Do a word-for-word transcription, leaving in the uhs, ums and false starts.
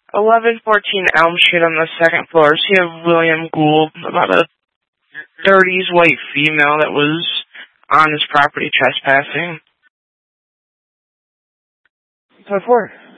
eleven fourteen Elm Street on the second floor. So you have William Gould, about a thirties white female that was on his property trespassing. ten four.